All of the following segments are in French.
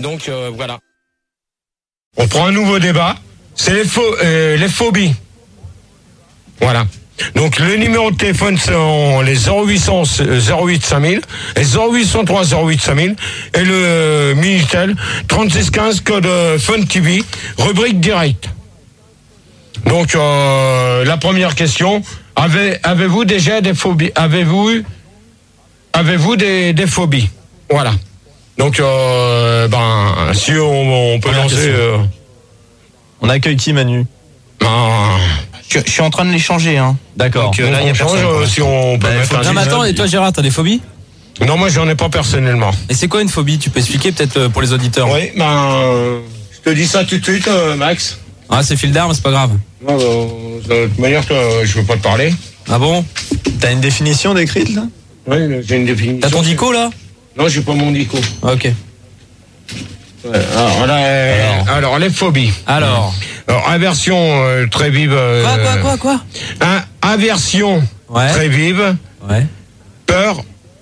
Donc voilà. On prend un nouveau débat. C'est les phobies. Voilà. Donc le numéro de téléphone sont les 0800 08 5000, les 0803 08 5000 et le Minitel 3615 code Fun TV, rubrique direct. Donc la première question, avez-vous déjà des phobies? Avez-vous des phobies? Voilà. Donc si on peut lancer on accueille qui, Manu? Je suis en train de les changer, hein. D'accord. Donc, là, on change si on peut mettre un... Non mais attends, et toi Gérard, t'as des phobies? Non, moi j'en ai pas personnellement. Et c'est quoi une phobie? Tu peux expliquer peut-être pour les auditeurs? Oui, je te dis ça tout de suite, Max. Ah, c'est fil d'arme, c'est pas grave. Non, de toute manière, je veux pas te parler. Ah bon? T'as une définition décrite, là? Oui, j'ai une définition. T'as ton dico là? Non, j'ai pas mon dico. Ok. Ouais, alors, les phobies. Alors, aversion très vive. Quoi Aversion très vive. Ouais. Peur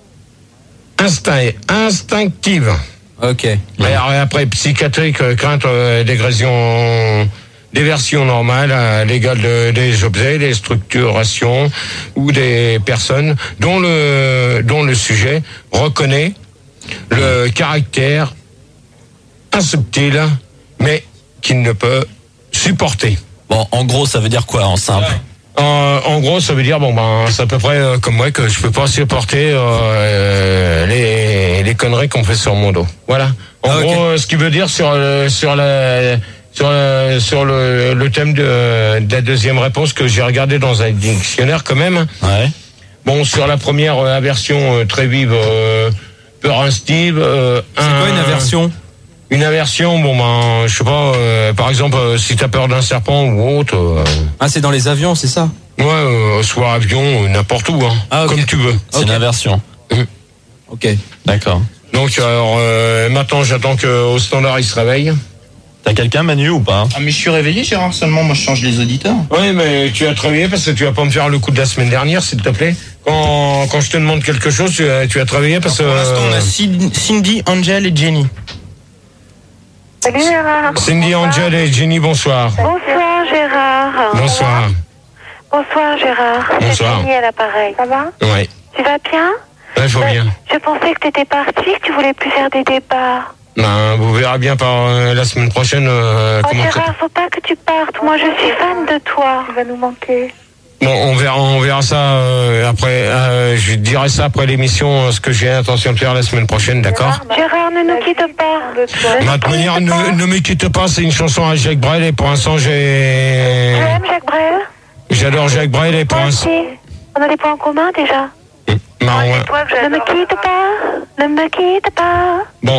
instinctive. Ok. Et après, psychiatrique, crainte d'éversion normale à l'égal des objets, des structurations ou des personnes dont le sujet reconnaît le caractère insubtil, mais qu'il ne peut supporter. Bon, en gros, ça veut dire quoi, en simple? En gros, ça veut dire c'est à peu près comme moi que je peux pas supporter les conneries qu'on fait sur mon dos. Voilà. En gros, ce qui veut dire sur le thème de la deuxième réponse que j'ai regardé dans un dictionnaire quand même. Ouais. Bon, sur la première aversion très vive, peur instinctive. C'est quoi une aversion? Une aversion, je sais pas, par exemple, si t'as peur d'un serpent ou autre. Ah, c'est dans les avions, c'est ça? Ouais, soit avion, n'importe où, hein. Ah, okay. Comme tu veux. C'est une aversion. Ok. D'accord. Donc, alors, maintenant, j'attends qu'au standard, il se réveille. T'as quelqu'un, Manu, ou pas? Ah, mais je suis réveillé, Gérard, seulement, moi je change les auditeurs. Oui, mais tu as te réveillé parce que tu vas pas me faire le coup de la semaine dernière, s'il te plaît. Quand je te demande quelque chose, tu as te réveillé parce que... Pour l'instant, on a Cindy, Angel et Jenny. Salut Gérard. Cindy, Angel et Jenny, bonsoir. Bonsoir Gérard. Bonsoir. Bonsoir Gérard. Bonsoir. C'est Jenny à l'appareil. Ça va? Oui. Tu vas bien? Ouais, faut bien. Je pensais que tu étais parti, que tu voulais plus faire des débats. Vous verrez bien par la semaine prochaine comment... Gérard, faut pas que tu partes. Moi, je suis fan de toi. Tu vas nous manquer. Bon, on verra ça après. Je dirai ça après l'émission, ce que j'ai l'intention de faire la semaine prochaine, d'accord? Gérard, ne nous quitte pas. De toute manière, ne me quitte pas, c'est une chanson à Jacques Brel et pour l'instant Tu aimes Jacques Brel? J'adore Jacques Brel et pour l'instant... On a des points en commun déjà. Ne me quitte pas, ne me quitte pas. Bon,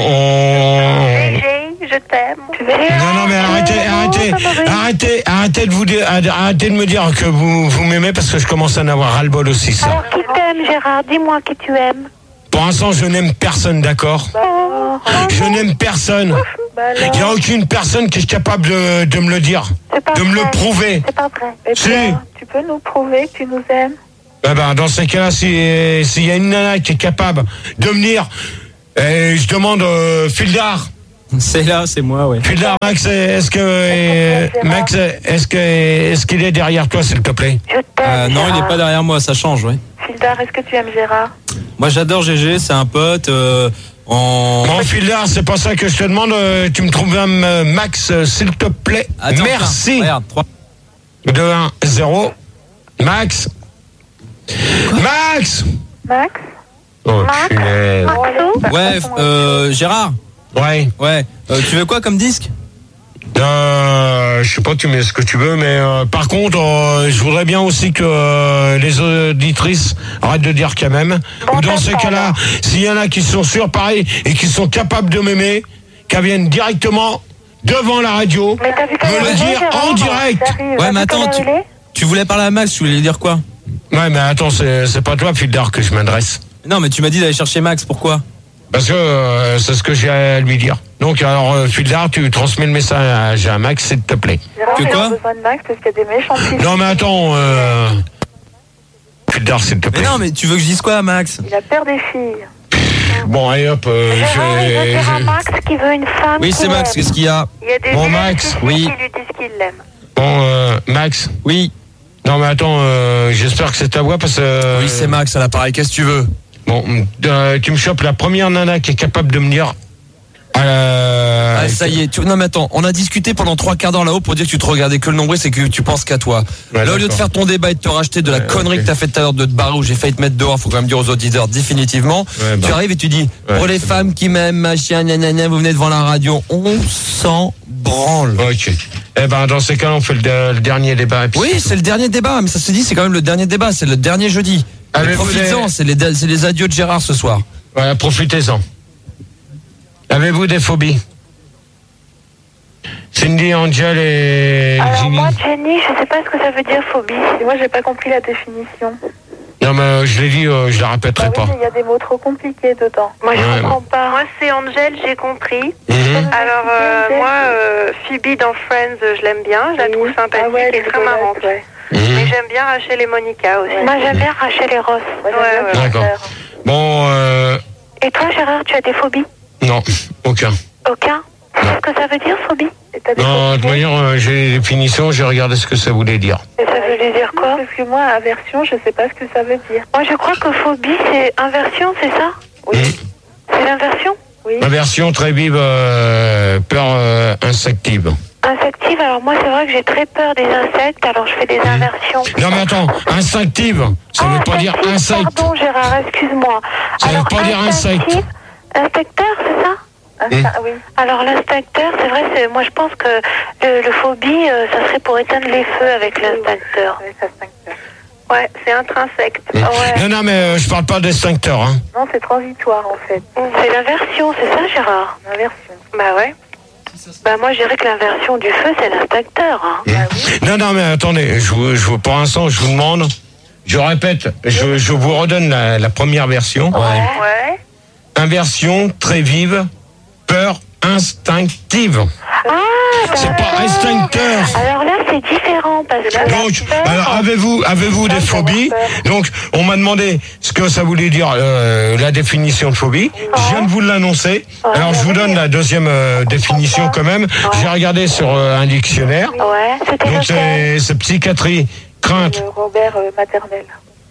je t'aime. Non, mais arrêtez de me dire que vous m'aimez parce que je commence à en avoir ras-le-bol aussi, ça. Alors, qui t'aime, Gérard? Dis-moi qui tu aimes. Pour l'instant, je n'aime personne, d'accord? Je n'aime personne. Il n'y a aucune personne qui est capable de me le dire, de me le prouver. C'est pas vrai. Si. Tu peux nous prouver que tu nous aimes? Dans ces cas-là, s'il y a une nana qui est capable de venir, je demande Fildar. C'est moi, ouais. Fildar, Max, est-ce qu'il est derrière toi, s'il te plaît? Je t'aime. Non, il n'est pas derrière moi, ça change, ouais. Fildar, est-ce que tu aimes Gérard? Moi, j'adore GG, c'est un pote. Non, Fildar, c'est pas ça que je te demande. Tu me trouves un Max, s'il te plaît. Attends, merci. Regarde, 3. 2, 1, 0. Max. Max. Oh, punaise. Ouais, Gérard. Ouais. Tu veux quoi comme disque? Je sais pas, tu mets ce que tu veux, mais par contre, je voudrais bien aussi que les auditrices arrêtent de dire quand même. Ou dans ces cas-là, s'il y en a qui sont sûrs, pareil, et qui sont capables de m'aimer, qu'elles viennent directement devant la radio, me le dire en direct. Ouais, mais attends, tu voulais parler à Max, tu voulais lui dire quoi? Ouais, mais attends, c'est pas toi, Fildar, que je m'adresse. Non, mais tu m'as dit d'aller chercher Max, pourquoi? Parce que c'est ce que j'ai à lui dire. Donc, alors, Fildar, tu transmets le message à Max, s'il te plaît. Que quoi? besoin de Max parce qu'il y a des méchants filles. Non, mais attends, Fildar, s'il te plaît. Mais non, mais tu veux que je dise quoi à Max? Il a peur des filles. Bon, allez hop, Gérard, il veut faire un Max qui veut une femme. Oui, c'est Max, qu'est-ce qu'il y a? Il y a des Bon, Max, oui. qui lui disent qu'ils l'aiment. Bon, Max. Oui. Non, mais attends, j'espère que c'est ta voix parce que. Oui, c'est Max à l'appareil, qu'est-ce que tu veux? Bon, tu me chopes la première nana qui est capable de me dire. Ah, ça y est. Non, mais attends, on a discuté pendant 3 quarts d'heure là-haut pour dire que tu te regardais que le nombril, c'est que tu penses qu'à toi. Ouais, là, au lieu de faire ton débat et de te racheter de la connerie que t'as fait tout à l'heure de te barrer où j'ai failli te mettre dehors, faut quand même dire aux auditeurs définitivement. Ouais, tu arrives et tu dis, pour les femmes qui m'aiment, machin, nanana, vous venez devant la radio, on s'en branle. Ok. Eh ben, dans ces cas-là, on fait le dernier débat. Oui, c'est le dernier débat, mais ça se dit, c'est quand même le dernier débat, c'est le dernier jeudi. Profitez-en, c'est les adieux de Gérard ce soir. Voilà, profitez-en. Avez-vous des phobies? Cindy, Angel et Alors Ginny. moi, Jenny, je sais pas ce que ça veut dire phobie. Moi, j'ai pas compris la définition. Non, mais je l'ai dit, je la répéterai pas. Il y a des mots trop compliqués dedans. Moi, je comprends pas. Moi, c'est Angel, j'ai compris. Alors, moi, Phoebe dans Friends, je l'aime bien. Je la trouve sympathique et très marrante. Mais j'aime bien Rachel et Monica aussi. Moi, j'aime bien Rachel et Ross. Ouais. D'accord. Bon, Et toi, Gérard, tu as des phobies? non, aucun. Aucun? Qu'est-ce que ça veut dire, phobie? Non, de toute manière, j'ai les définitions, j'ai regardé ce que ça voulait dire. Et ça veut dire quoi? Parce que moi, aversion, je sais pas ce que ça veut dire. Moi, je crois que phobie, c'est inversion, c'est ça? Oui. C'est l'inversion? Oui. Aversion très vive, peur insective. Insective, alors moi, c'est vrai que j'ai très peur des insectes, alors je fais des inversions. Non, mais attends, instinctive, ça veut pas dire insecte. Pardon, Gérard, excuse-moi. Ça veut pas dire insecte. Inspecteur, c'est ça? Oui. Alors l'inspecteur, c'est vrai, moi je pense que le phobie, ça serait pour éteindre les feux avec l'inspecteur. Ouais, c'est intrinsèque. Ouais. Non, mais je parle pas d'extincteur. Hein. Non, c'est transitoire en fait. C'est l'inversion, c'est ça, Gérard? L'inversion. Bah ouais. Bah moi je dirais que l'inversion du feu, c'est l'inspecteur. Hein. Bah, oui. Non, mais attendez, pour l'instant, je vous demande, je répète, je vous redonne la première version. Ouais. Inversion très vive, peur instinctive. Ah, c'est pas instincteur. Alors là, c'est différent parce que. Donc, alors avez-vous des phobies? Donc, on m'a demandé ce que ça voulait dire la définition de phobie. Je viens de vous l'annoncer. Alors, je vous donne la deuxième définition quand même. J'ai regardé sur un dictionnaire. Ouais. Donc, c'est psychiatrie, crainte. Robert Maternel.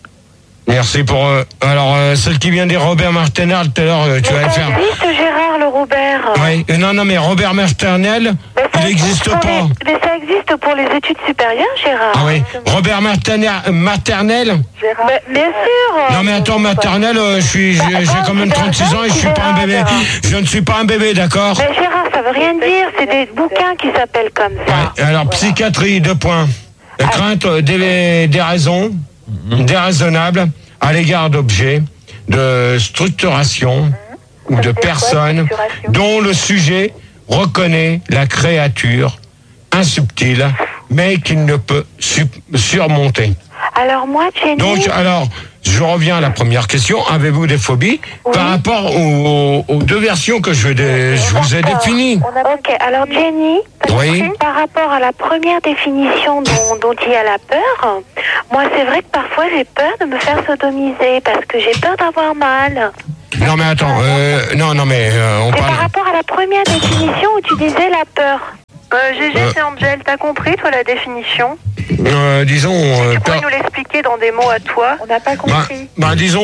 Merci pour alors celle qui vient des Robert Martinel tout à l'heure tu vas le faire. Ça existe, Gérard, le Robert. Oui, non mais Robert Martinel, il n'existe pas. Mais ça existe pour les études supérieures, Gérard. Ah oui, Robert Maternel. Gérard. Bien sûr. Non mais attends, maternel, j'ai quand même 36 ans et je suis pas un bébé. Je ne suis pas un bébé, d'accord? Mais Gérard, ça veut rien dire, c'est des bouquins qui s'appellent comme ça. Ouais, alors psychiatrie, 2 points. La crainte des raisons déraisonnables à l'égard d'objets, de structuration ou de personnes dont le sujet reconnaît la créature insubtile mais qu'il ne peut surmonter. Alors moi, Jenny... Donc, alors, je reviens à la première question. Avez-vous des phobies par rapport aux 2 versions que je vous ai définies? Ok, alors Jenny, par rapport à la première définition dont il y a la peur, moi c'est vrai que parfois j'ai peur de me faire sodomiser parce que j'ai peur d'avoir mal. Non mais attends, on parle... par rapport à la première définition où tu disais la peur. GG, c'est Angel, t'as compris toi la définition? Disons... tu pourrais nous l'expliquer dans des mots à toi? On n'a pas compris. Disons,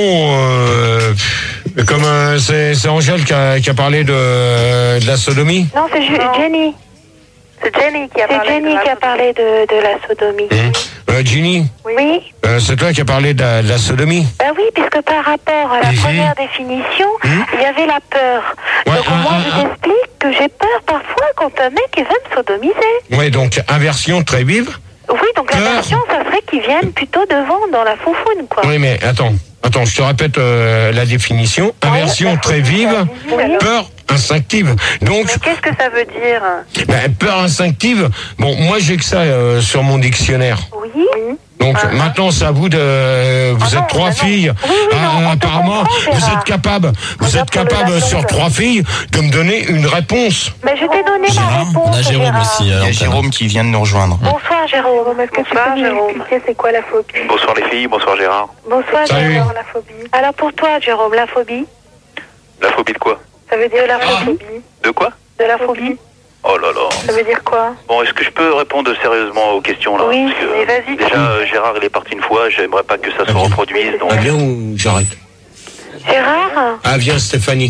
comme c'est Angèle qui a parlé de la sodomie. Non, c'est Jenny. C'est Jenny qui a parlé de la sodomie. Ginny? Oui. C'est toi qui as parlé de la sodomie? Ben oui, puisque par rapport à la première définition, il y avait la peur. Donc moi, je t'explique que j'ai peur parfois quand un mec il veut me sodomiser. Oui, donc inversion très vive. Oui, donc l'inversion, ça serait qu'ils viennent plutôt devant dans la foufoune, quoi. Oui, mais attends, je te répète la définition. Inversion très vive, peur instinctive. Donc, mais qu'est-ce que ça veut dire? Peur instinctive, bon, moi j'ai que ça sur mon dictionnaire. Oui. Donc maintenant c'est à vous de... Vous êtes 3 filles. Apparemment, vous êtes capable sur 3 filles de me donner une réponse. Mais je t'ai donné ma réponse. On a Jérôme aussi. Il y a Jérôme qui vient de nous rejoindre. Bonsoir Jérôme. Est-ce que tu peux nous expliquer c'est quoi la phobie? Bonsoir les filles, bonsoir Gérard. Bonsoir Jérôme, la phobie. Alors pour toi Jérôme, la phobie? La phobie de quoi? Ça veut dire la phobie. De quoi? De la phobie. Oh là là. Ça veut dire quoi? Bon, est-ce que je peux répondre sérieusement aux questions là? Oui, parce que, mais vas-y. Déjà, Gérard, il est parti une fois, j'aimerais pas que ça se reproduise. Donc... Ah, viens ou j'arrête? Gérard? Ah, viens, Stéphanie.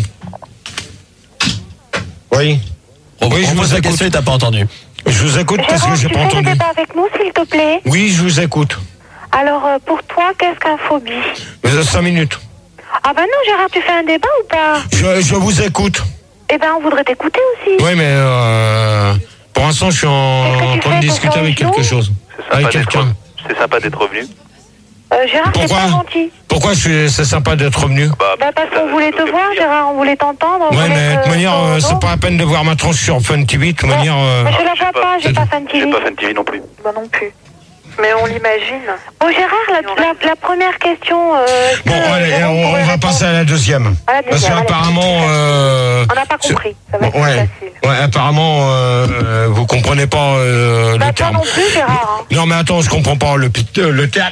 Oui. Oui, je pose la question et t'as pas entendu. Je vous écoute parce que j'ai pas entendu. Tu fais le débat avec nous, s'il te plaît? Oui, je vous écoute. Alors, pour toi, qu'est-ce qu'un phobie? 5 minutes. Ah bah non, Gérard, tu fais un débat ou pas? Je vous écoute. Eh ben, on voudrait t'écouter aussi. Oui, mais pour l'instant, je suis en train de discuter avec quelque chose. Avec quelqu'un. C'est sympa d'être revenu. Gérard, c'est pas gentil. Pourquoi c'est sympa d'être revenu? Bah parce qu'on voulait te voir, Gérard, on voulait t'entendre. Ouais, mais de toute manière, c'est pas la peine de voir ma tronche sur Fun TV. De toute manière. Mais je la vois pas, j'ai pas Fun TV. J'ai pas Fun TV non plus. Bah non plus. Mais on l'imagine. Bon, Gérard, la première question... bon, allez, on va passer à la deuxième. Parce qu'apparemment... on n'a pas compris, ça va être plus facile. Ouais, apparemment, vous comprenez pas le terme. Toi non plus, Gérard. Non, mais attends, je comprends pas le terme.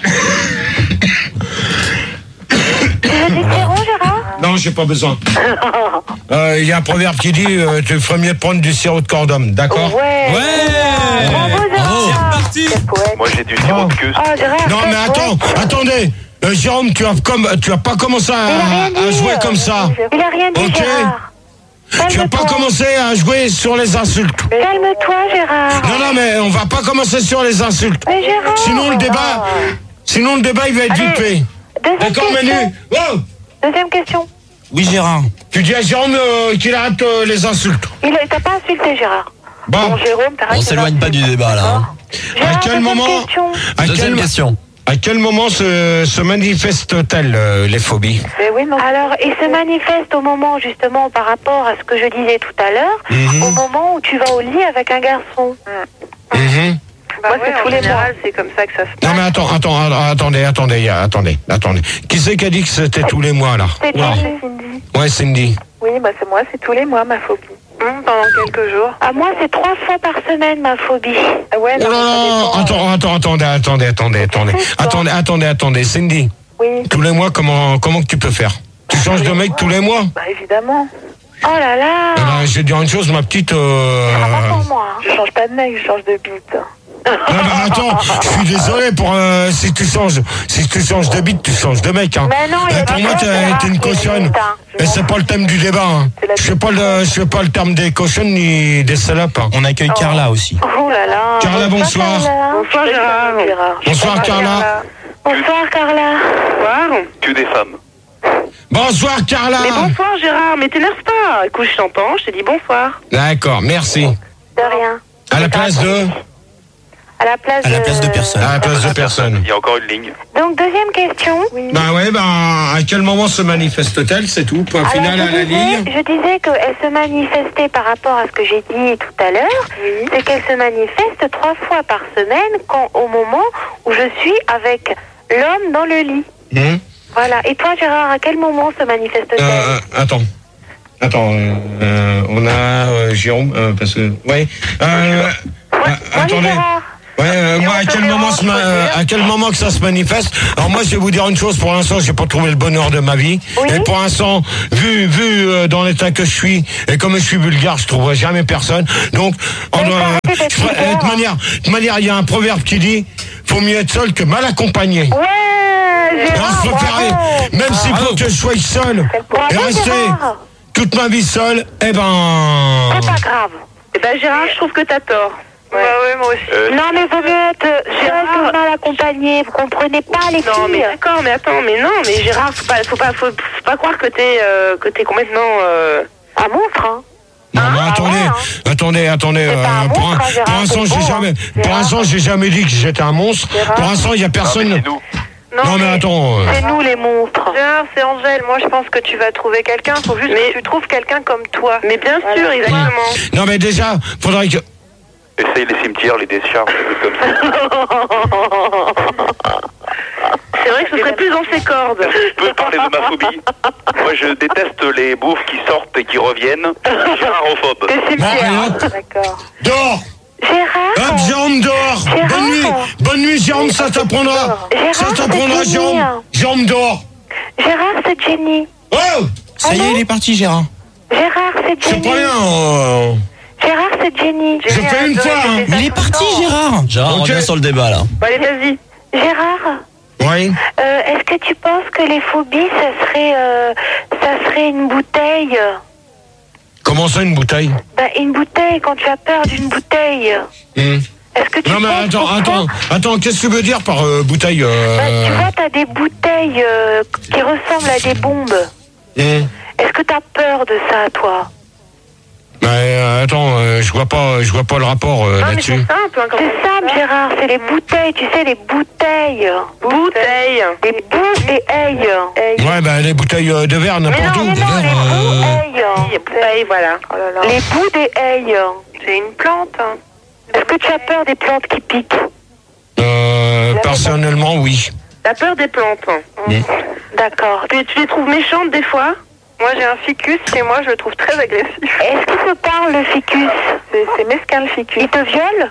Tu veux des sirop, Gérard? Non, j'ai pas besoin. Il y a un proverbe qui dit tu ferais mieux de prendre du sirop de corps d'homme, d'accord? Ouais. Bravo, Gérard. C'est parti. Moi, j'ai du sirop de queue. Non, mais attendez. Jérôme, tu as pas commencé à jouer comme ça. Il a rien dit, Gérard. Tu vas pas commencer à jouer sur les insultes. Calme-toi, Gérard. Non, mais on va pas commencer sur les insultes. Mais Gérard. Sinon le débat il va être vite fait. D'accord, Manu? Oh. Deuxième question. Oui, Gérard. Tu dis à Jérôme qu'il arrête les insultes. Il t'a pas insulté, Gérard. Bon, Jérôme, t'arrêtes. On s'éloigne pas du débat là. Hein. À quel moment? Deuxième question. À quel moment se manifestent-elles les phobies? Alors, il se manifeste au moment, justement, par rapport à ce que je disais tout à l'heure, au moment où tu vas au lit avec un garçon. Moi, c'est tous les mois. C'est comme ça que ça se passe. Non, mais attendez. Qui c'est qui a dit que c'était tous les mois, là? C'est Cindy. Ouais, Cindy. Oui, c'est moi, c'est tous les mois, ma phobie. Pendant quelques jours. À moi, c'est 3 fois par semaine, ma phobie. Ouais, attendez, Cindy. Oui. Tous les mois, comment que tu peux faire? Tu changes de mec tous les mois? Bah, évidemment. Oh là là. Je vais dire une chose, ma petite... Ça va pour moi. Je change pas de mec, je change de bite. Attends, je suis désolé pour si tu changes de bite, tu changes de mec. Hein. Mais non, pour moi, t'es une cochonne. Et c'est pas le thème du débat. Hein. Je fais pas le terme des cochonnes ni des salopes. Hein. On accueille Carla aussi. Oh là là. Carla, bonsoir. Bonsoir, Gérard. Bonsoir, Carla. Bonsoir, Carla. Bonsoir. Que des femmes. Bonsoir, Carla. Mais bonsoir, Gérard. Mais t'énerve pas. Écoute, je t'entends. Je te dis bonsoir. D'accord, merci. De rien. À la place de... À la place de personne. À la place de personne. Il y a encore une ligne. Donc, deuxième question. Oui. À quel moment se manifeste-t-elle? C'est tout, point final à la ligne. Je disais qu'elle se manifestait par rapport à ce que j'ai dit tout à l'heure. Oui. C'est qu'elle se manifeste 3 fois par semaine au moment où je suis avec l'homme dans le lit. Voilà. Et toi, Gérard, à quel moment se manifeste-t-elle? Attends, on a Jérôme, parce que... Ouais. Attendez. Moi, à quel moment que ça se manifeste? Alors moi, je vais vous dire une chose. Pour l'instant, j'ai pas trouvé le bonheur de ma vie. Oui. Et pour l'instant, vu dans l'état que je suis et comme je suis vulgaire, je trouverai jamais personne. Donc, de manière, il y a un proverbe qui dit, faut mieux être seul que mal accompagné. Ouais. Gérard, même s'il faut que je sois seul et rester toute ma vie seul, c'est pas grave. Gérard, je trouve que t'as tort. Ouais, moi aussi. Non, mais vous êtes Gérard mal accompagné, vous comprenez pas les filles. Non, mais d'accord, mais attends, mais Gérard, faut pas croire que t'es complètement un monstre, hein. Non, mais attendez. Pour l'instant, j'ai jamais dit que j'étais un monstre. Pour l'instant, il y a personne. Non, mais attends. C'est nous les monstres. Gérard, c'est Angèle. Moi, je pense que tu vas trouver quelqu'un. Faut juste que tu trouves quelqu'un comme toi. Mais bien sûr, exactement. Non, mais déjà, faudrait que... Essaye les cimetières, les décharges, des trucs comme ça. C'est vrai que ce serait plus dans ses cordes. Je peux parler de ma phobie. Moi, je déteste les bouffes qui sortent et qui reviennent. Gérardophobe. Des cimetières. D'accord. Dors. Gérard. Hop, Jérôme, dors. Bonne nuit, Jérôme, ça t'apprendra. Ça t'apprendra, Jérôme. Jérôme, dors. Gérard, c'est Jenny. Oh. Ça y est, il est parti, Gérard. Gérard, c'est Jenny. C'est pas bien. Gérard, c'est Jenny. J'ai fait une fois. Hein. Il est parti, Gérard. Gérard, revient sur le débat là. Allez, vas-y. Gérard, Oui. est-ce que tu penses que les phobies, ça serait une bouteille? Comment ça, une bouteille? Une bouteille, quand tu as peur d'une bouteille. Est-ce que tu Non, mais attends, qu'est-ce que tu veux dire par bouteille Tu vois, t'as des bouteilles qui ressemblent à des bombes. Est-ce que t'as peur de ça, toi? Attends, je vois pas le rapport là-dessus. C'est simple, hein, C'est simple, Gérard, c'est les bouteilles, tu sais, les bouteilles. Bouteille. Les bouteilles. Ouais, les bouteilles de verre, n'importe où. Non, les bouteilles. Bouteille, voilà. Oh là là. Les bouts des haies. C'est une plante. Hein. Est-ce que tu as peur des plantes qui piquent? Personnellement, oui. T'as peur des plantes. D'accord. Tu les trouves méchantes des fois? Moi, j'ai un ficus chez moi, je le trouve très agressif. Est-ce qu'il te parle, le ficus? C'est mesquin, le ficus. Il te viole?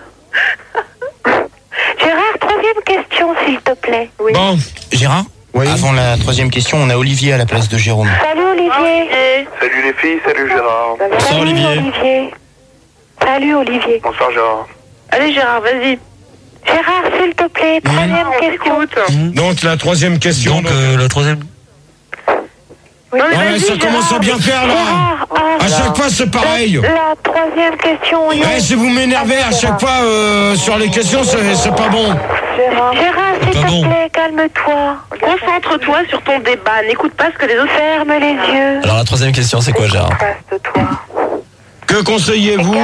Gérard, troisième question, s'il te plaît. Oui. Bon, Gérard, avant la troisième question, on a Olivier à la place de Jérôme. Salut, Olivier. Salut les filles, salut Gérard. Bonsoir, Olivier. Salut, Olivier. Bonsoir Gérard. Allez, Gérard, vas-y. Gérard, s'il te plaît, troisième question. donc la troisième question. Donc la troisième. Non, mais Ouais, vas-y, ça commence à bien faire là. Gérard, À chaque fois, c'est pareil. La troisième question. Si vous m'énervez à chaque fois sur les questions, c'est pas bon. Gérard, s'il te plaît, calme-toi. Concentre-toi sur ton débat, n'écoute pas ce que les autres Ferme les yeux. Alors la troisième question, c'est quoi, Gérard? Reste-toi. Que conseillez-vous?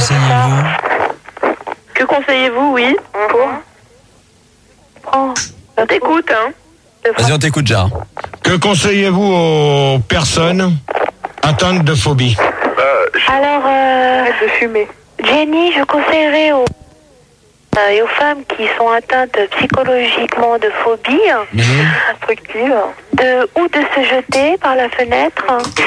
Que conseillez-vous, oui? Prends. On t'écoute, hein? Vas-y, on t'écoute, Gérard. Que conseillez-vous aux personnes atteintes de phobie? Alors, Arrête de fumer. Jenny, je conseillerais et aux femmes qui sont atteintes psychologiquement de phobie, instructive, ou de se jeter par la fenêtre,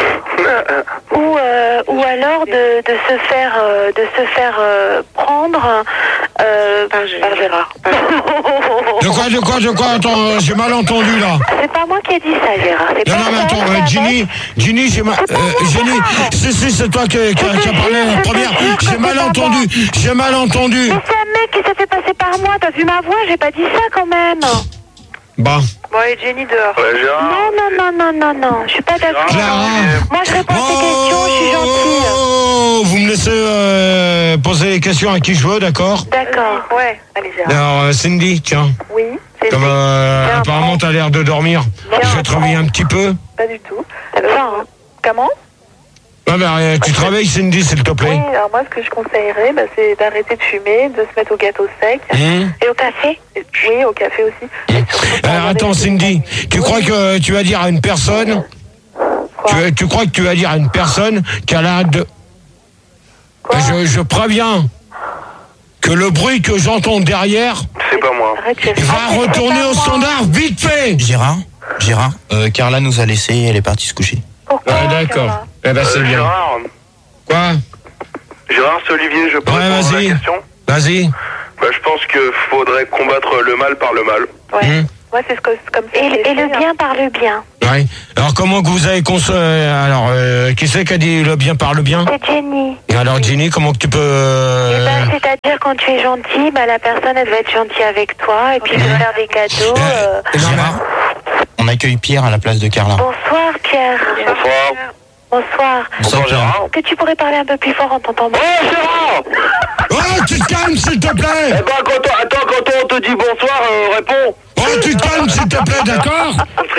ou alors de se faire prendre par Gérard. De quoi? Attends, j'ai mal entendu là. C'est pas moi qui ai dit ça, Gérard. C'est Non, pas mais ça, attends, c'est Ginny, j'ai mal. Ginny, c'est toi qui a parlé la première. J'ai mal entendu. Mais c'est un mec qui s'est fait passer par moi. T'as vu ma voix? J'ai pas dit ça quand même. Bah. Bon, allez, Jenny, dehors. Ouais, Gérard. Non. Je suis pas d'accord. Gérard. Moi, je réponds à tes questions. Je suis gentille. Vous me laissez poser les questions à qui je veux, d'accord? D'accord. Ouais, allez, Gérard. Alors, Cindy, tiens. Oui, c'est Comme apparemment t'as l'air de dormir, je vais te réveiller un petit peu. pas du tout. Alors, Comment? Tu te réveilles, Cindy, s'il te plaît. Oui, alors moi, ce que je conseillerais, c'est d'arrêter de fumer, de se mettre au gâteau sec. et au café? Oui, au café aussi. Et surtout, Alors attends, Cindy, tu crois que tu vas dire à une personne tu crois que tu vas dire à une personne qu'elle a de... Je préviens que le bruit que j'entends derrière, C'est pas moi. il va retourner au standard vite fait. Gérard, Carla nous a laissé, elle est partie se coucher. Pourquoi? D'accord. Eh ben c'est bien. Quoi? Gérard, c'est Olivier, je peux répondre à la question? Vas-y. Je pense qu'il faudrait combattre le mal par le mal. Ouais. Moi, c'est comme ça. Et le bien par le bien. Ouais. Alors comment que vous avez qui c'est qui a dit le bien par le bien? C'est Jenny. Et alors Jenny, comment que tu peux... C'est-à-dire quand tu es gentil, la personne elle va être gentille avec toi et puis te faire des cadeaux. Gérard, on accueille Pierre à la place de Carla. Bonsoir Pierre. Bonsoir. Bonsoir. Gérard. Est-ce que tu pourrais parler un peu plus fort en t'entendant? Oh Gérard! Oh, tu te calmes, s'il te plaît! Quand on te dit bonsoir, réponds. Oh, tu te calmes, s'il te plaît, d'accord?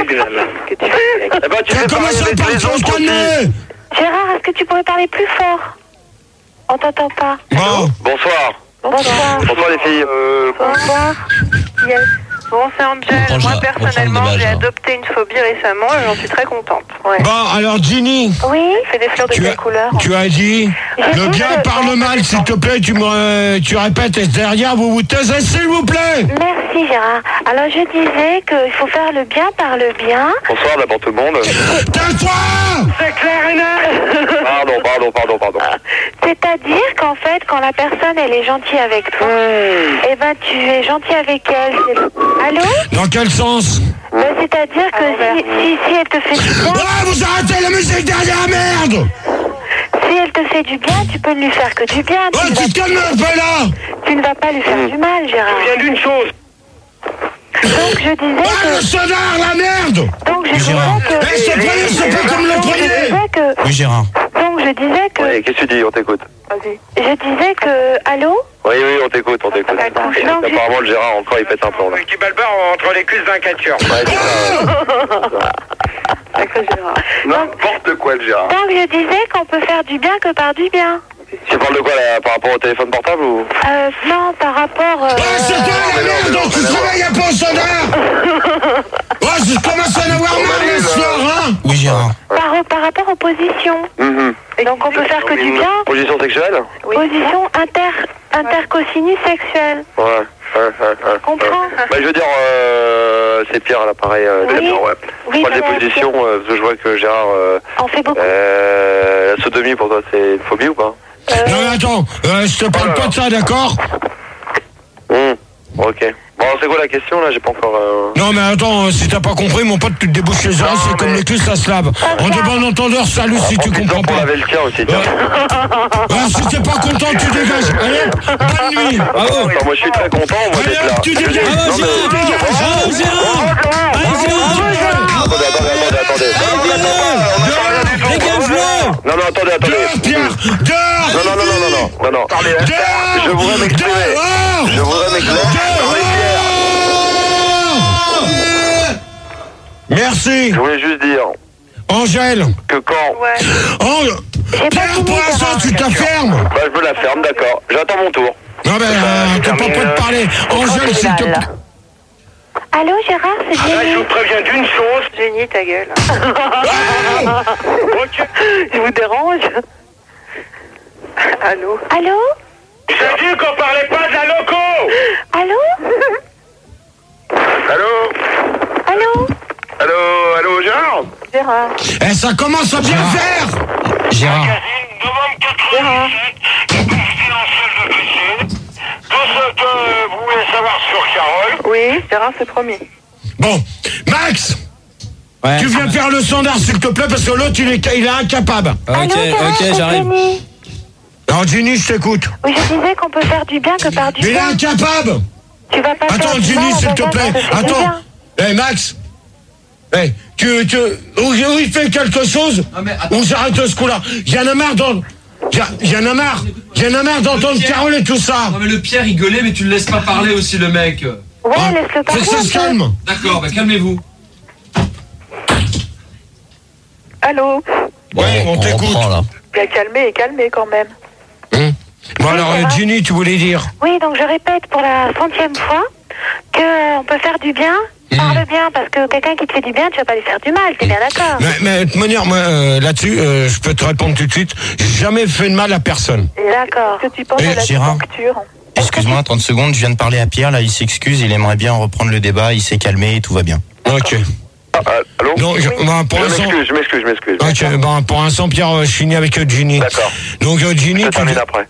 Comment ça parle sans se calmer? Gérard, est-ce que tu pourrais parler plus fort? On t'entend pas. Bon. Bonsoir. Bonsoir. Bonsoir les filles. Bonsoir. Yes. Bon, c'est Angel. Moi, personnellement, j'ai Gérard. adopté une phobie récemment et j'en suis très contente. Ouais. Bon, alors Ginny, Oui. Il fait des fleurs de quelle couleur? tu as dit Le bien par le mal, s'il te plaît, tu répètes et derrière vous vous taisez, s'il vous plaît. Merci Gérard. Alors je disais qu'il faut faire le bien par le bien. Bonsoir d'abord tout le monde. Tais-toi. C'est clair et net. Pardon. C'est-à-dire qu'en fait, quand la personne elle est gentille avec toi, eh ben tu es gentil avec elle. Allô? Dans quel sens? C'est-à-dire que si elle te fait du bien... Ah, vous arrêtez la musique derrière, merde. Si elle te fait du bien, tu peux ne lui faire que du bien. Oh, tu te calmes un peu là. Tu ne vas pas lui faire du mal, Gérard. Je viens d'une chose. Donc je disais Ah, le sonar, la merde. Donc je disais que... Eh, s'il te plaît, c'est pas comme le premier. Oui, Gérard. Donc je disais que... Oui, qu'est-ce que tu dis? On t'écoute. Vas-y. Je disais que... Allô? Oui, on t'écoute. Apparemment, le Gérard, encore, il pète un plomb, là. Qui balbert entre les cuisses d'un catcheur. Ouais, c'est ça. N'importe quoi, le Gérard. Donc je disais qu'on peut faire du bien que par du bien. Tu parles de quoi, là, par rapport au téléphone portable, ou? Non, par rapport... Ah, c'est toi la merde, donc tu travailles pas au sonar. Oh, je commence à en avoir marre le soir, hein. Oui, Gérard. Par rapport aux positions. Donc on peut faire que du bien. Position sexuelle? Position intercosinus sexuelle. Ouais. Comprends? Bah, je veux dire, c'est Pierre à l'appareil. Oui. Ouais. Oui, Pas des positions, parce que je vois que Gérard... on fait beaucoup. La sodomie, pour toi, c'est une phobie ou pas? Non, mais attends, je te parle pas de ça, d'accord? Ok. Bon, c'est quoi la question, là? J'ai pas encore... Non, mais attends, si t'as pas compris, mon pote, tu te débouches les oreilles, c'est comme les cuisses, ça se lave. On te bon entendeur, salut si tu comprends pour pas. laver le tien aussi, tiens. Si t'es pas content, tu dégages. Allez, bonne nuit. Attends, moi, je suis très content, moi, Allez, d'être là. hop, tu dégages. Non, mais- Non, attendez. Dehors, Pierre. Dehors. Non. Je voudrais m'exprimer. Merci. Je voulais juste dire Angèle. que quand... Pierre, pour l'instant, tu t'affermes. Bah, je me la ferme, d'accord. J'attends mon tour. Non, mais t'as pas prêt de parler. Angèle, s'il te plaît. Allô, Gérard, c'est Je Jenny. vous préviens d'une chose. Jenny, ta gueule. Ok. Je vous dérange? Allô? Allô? J'ai dit qu'on parlait pas de la loco. Allô? Allô, Gérard? Gérard. Eh, ça commence à bien faire. Gérard. Gérard. Tout ce que vous voulez savoir sur Carole. Oui, Gérard, c'est promis. Bon, Max. Ouais. Tu viens faire le standard, s'il te plaît, parce que l'autre, il est incapable. Allô, Gérard, c'est j'arrive. Jenny. Alors, Ginny, je t'écoute. Oui, je disais qu'on peut faire du bien que par du Il est bien. incapable. Tu vas pas faire Attends, du Ginny, mal, s'il te regarde, plaît. ça fait du Attends. bien. Eh, Max. Eh, où il fait quelque chose, on s'arrête ce coup-là. Y'en a marre d'entendre Carole et tout ça. Non mais le Pierre il gueulait mais tu le laisses pas parler aussi le mec. Ouais, laisse-le Faut parler. que ça se calme. D'accord, bah calmez-vous. Allô? Ouais, on t'écoute. reprend, là. Bien calmé quand même. Bon alors, Ginny, tu voulais dire? Oui, donc je répète pour la 100e fois qu'on peut faire du bien par le bien, parce que quelqu'un qui te fait du bien, tu vas pas lui faire du mal, t'es bien d'accord? Mais de toute manière, moi, là-dessus, je peux te répondre tout de suite. J'ai jamais fait de mal à personne. D'accord. Est-ce que tu penses à la Gérard. conjoncture? Excuse-moi, 30 secondes, je viens de parler à Pierre, là, il s'excuse, il aimerait bien reprendre le débat, il s'est calmé et tout va bien. Ok. Allô? Donc, pour l'instant... Je m'excuse. Ok, pour l'instant, Pierre, je finis avec Ginny. D'accord. Donc, Ginny, Je termine après.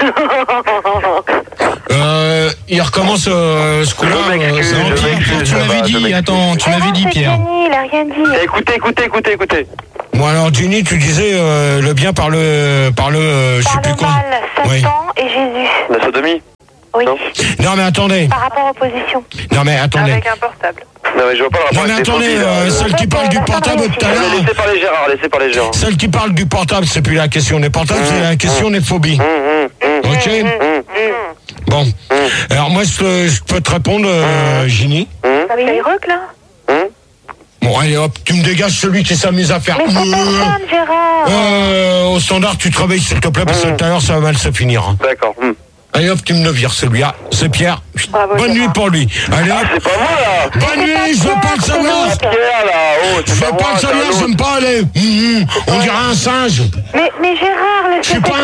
il recommence ce coup-là. Je m'excuse. Tu m'avais dit, attends, tu m'avais dit, Pierre. Jenny, il a rien dit. Écoutez. Bon, alors, Ginny, tu disais le bien par le je sais Par plus le quoi. mal, Oui. Satan et Jésus. La sodomie? Oui. Non, mais attendez. Par rapport aux positions. Non, mais attendez. Avec un portable. Non, mais je vois pas le rapport Non, mais avec les attendez, phobies, là. celle qui parle du portable tout à l'heure. Laissez parler Gérard. Celle qui parle du portable, c'est plus la question des portables, c'est la question des phobies. Ok? Bon. Alors, moi, je peux te répondre, Ginny. Ça Skyrock, là? Bon, allez, hop, tu me dégages celui qui s'amuse à faire. Mais c'est personne, Gérard. Au standard, tu te réveilles, s'il te plaît, parce que tout à l'heure, ça va mal se finir. D'accord. Allez, hop, tu me le vires, celui-là. C'est Pierre. Bravo, Bonne Gérard. nuit pour lui. Allez, hop. C'est pas moi, là. Bonne nuit, je veux pas le savoir. Pierre, là. Oh, Je c'est veux pas pas moi, le c'est un savoir, autre. j'aime pas aller. On dirait un singe. Mais Gérard, Je suis pas un singe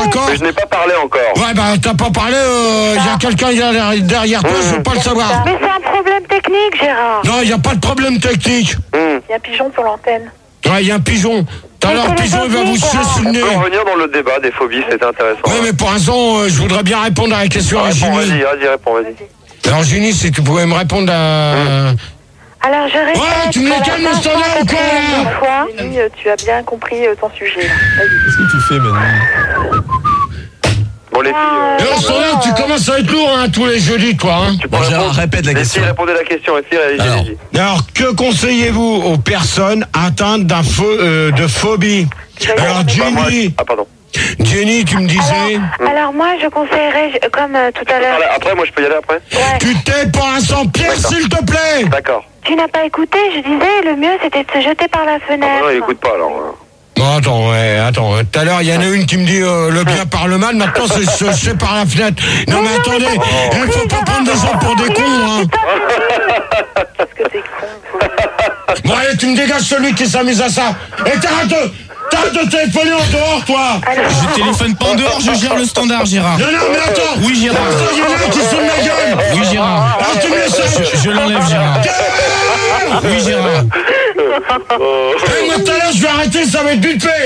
d'accord. Mais je n'ai pas parlé encore. Ouais, bah t'as pas parlé, il y a quelqu'un derrière toi, je veux pas le savoir. Mais c'est un problème technique, Gérard. Non, il y a pas de problème technique. Il y a un pigeon sur l'antenne. Ouais, il y a un pigeon. Tout à l'heure, le pigeon, il va vous chier sur le nez. On peut revenir dans le débat des phobies, c'est intéressant. Ouais, mais pour l'instant, je voudrais bien répondre à la question à Ginny. Vas-y, réponds, vas-y. Alors, Ginny, si tu pouvais me répondre à... Alors, je répète. Ouais, tu me les calmes le standard ou quoi, là? Si tu as bien compris ton sujet. Qu'est-ce que tu fais maintenant? Bon, les filles... Et le standard, tu commences à être lourd, hein, tous les jeudis, toi, hein. Tu peux Bon, répondre. répète la Les question. filles, répondez à la question. Les filles, allez-y. Alors, que conseillez-vous aux personnes atteintes de phobie? Alors, Jenny... Ah, pardon. Jenny, tu me disais... Alors moi, je conseillerais, comme tout à l'heure... Après, moi, je peux y aller après? Ouais. Tu t'es pour l'instant, Pierre, s'il te plaît. D'accord. Tu n'as pas écouté, je disais, le mieux c'était de se jeter par la fenêtre. Non, écoute pas, alors. Bon, attends, tout à l'heure, il y en a une qui me dit le bien par le mal, maintenant c'est par la fenêtre. Non, mais attendez, il faut pas prendre des gens pour des cons, hein. Qu'est-ce que t'es con. Bon, allez, tu me dégages celui qui s'amuse à ça. Et t'arrêtes de téléphoner en dehors, toi. Je téléphone pas en dehors, je gère le standard, Gérard. Non, mais attends. Oui, Gérard. Il y en a un qui se fout de ma gueule. Oui, Gérard. Alors, tu me laisses. Je l'enlève, Gérard. Oui, Gérard. Eh, moi, tout à l'heure, je vais arrêter, ça va être vite fait.